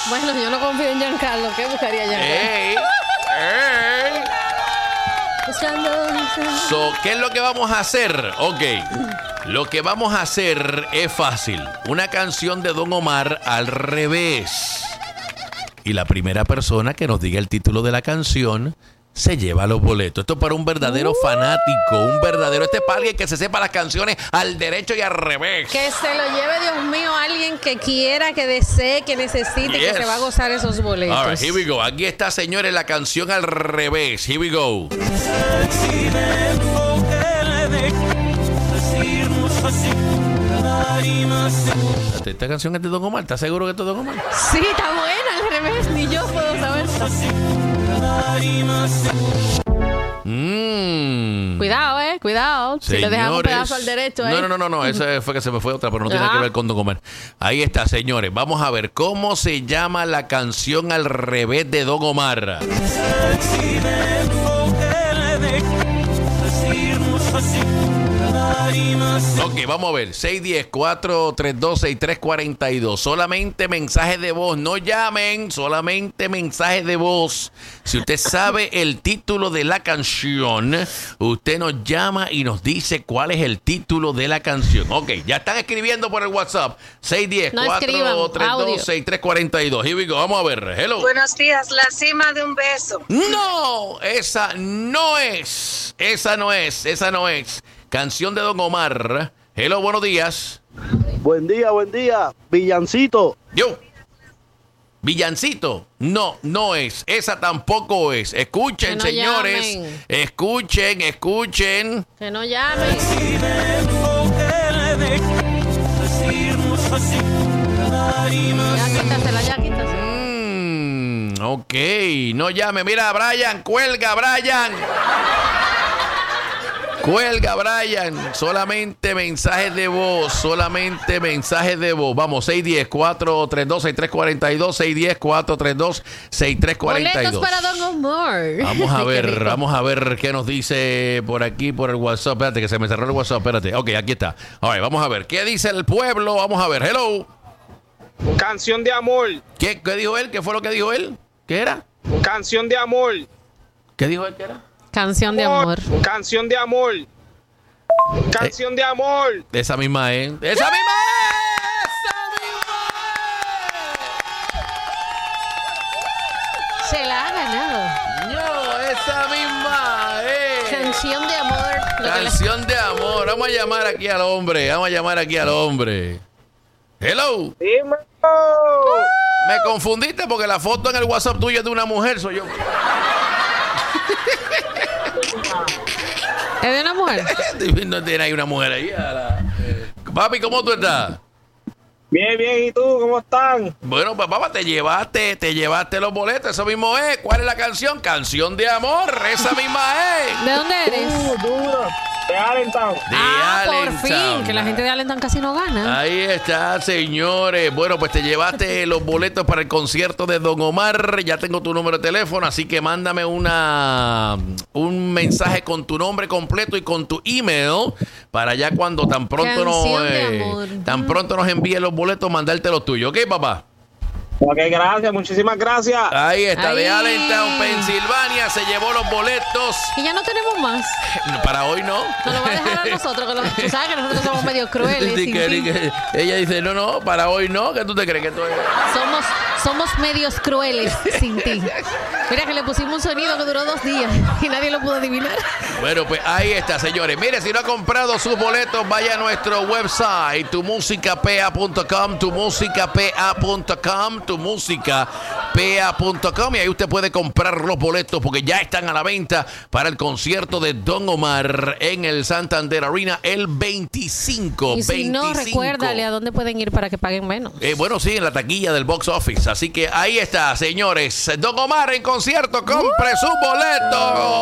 Bueno, yo no confío en Giancarlo. ¿Qué buscaría Giancarlo? ¡Ey! So, ¿qué es lo que vamos a hacer? Ok. Lo que vamos a hacer es fácil. Una canción de Don Omar al revés. Y la primera persona que nos diga el título de la canción se lleva los boletos. Esto es para un verdadero fanático, un verdadero. Este es para alguien que se sepa las canciones al derecho y al revés. Que se lo lleve, Dios mío, alguien que quiera, que desee, que necesite, que se va a gozar esos boletos. All right, here we go. Aquí está, señores, la canción al revés. Here we go. ¿Esta canción es de Don Omar? ¿Estás seguro que es de Don Omar? Sí, está buena al revés. Ni yo puedo saber. Cuidado, cuidado. Señores, si le dejamos un pedazo al derecho, No. Ese fue que se me fue otra, pero no tiene que ver con Don Omar. Ahí está, señores. Vamos a ver cómo se llama la canción al revés de Don Omar. Ok, vamos a ver. 610-432-6342. Solamente mensajes de voz. No llamen. Solamente mensajes de voz. Si usted sabe el título de la canción, usted nos llama y nos dice cuál es el título de la canción. Ok, ya están escribiendo por el WhatsApp. 610-432-6342. Here we go. Vamos a ver. Hello. Buenos días. La cima de un beso. No, esa no es. Esa no es. Esa no es. Canción de Don Omar. Hello, buenos días. Buen día. Villancito. Yo. Villancito. No, no es. Esa tampoco es. Escuchen, no señores. Llamen. Escuchen. Que no llamen. Ya quítasela. Ok, no llame. Mira, Brian, cuelga, Brian. Cuelga, Brian. Solamente mensajes de voz. Solamente mensajes de voz. Vamos, 610-432-6342. 610-432-6342. Boletos para Don Omar. Vamos a ver qué nos dice por aquí, por el WhatsApp. Espérate, que se me cerró el WhatsApp. Espérate. Ok, aquí está. A ver, vamos a ver. ¿Qué dice el pueblo? Vamos a ver. Hello. Canción de amor. ¿Qué dijo él? ¿Qué fue lo que dijo él? ¿Qué era? Canción de amor. ¿Qué dijo él que era? Canción de amor. Canción de amor. Canción de amor. Esa misma es. ¡Esa misma es! Se la ha ganado. No, esa misma es. Canción de amor. Canción de amor. Vamos a llamar aquí al hombre. Hello. Dime. Me confundiste porque la foto en el WhatsApp tuyo es de una mujer, soy yo. ¿Es de una mujer? No tiene ahí una mujer ahí. Papi, ¿cómo tú estás? Bien, ¿y tú? ¿Cómo están? Bueno, pues papá, te llevaste los boletos, eso mismo es. ¿Cuál es la canción? Canción de amor, esa misma es. ¿De dónde eres? Duro. De Allentown. Por fin, que la gente de Allentown casi no gana. Ahí está, señores. Bueno, pues te llevaste los boletos para el concierto de Don Omar. Ya tengo tu número de teléfono, así que mándame un mensaje con tu nombre completo y con tu email para ya cuando tan pronto nos envíen los boletos, mandarte los tuyos. ¿Ok, papá? Ok, gracias, muchísimas gracias. Ahí está, de Allentown, Pensilvania, se llevó los boletos. Y ya no tenemos más. Para hoy no. Nos lo va a dejar a nosotros, tú sabes que nosotros somos medio crueles. Ella dice, no, para hoy no. ¿Qué tú te crees que esto es? Somos medios crueles sin ti. Mira que le pusimos un sonido que duró 2 días y nadie lo pudo adivinar. Bueno, pues ahí está, señores. Mire, si no ha comprado sus boletos, vaya a nuestro website, tumusicapa.com, tumusicapa.com, y ahí usted puede comprar los boletos porque ya están a la venta para el concierto de Don Omar en el Santander Arena el 25. Y si no, recuérdale a dónde pueden ir para que paguen menos. Bueno, sí, en la taquilla del box office. Así que ahí está, señores. Don Omar en concierto, compre su boleto.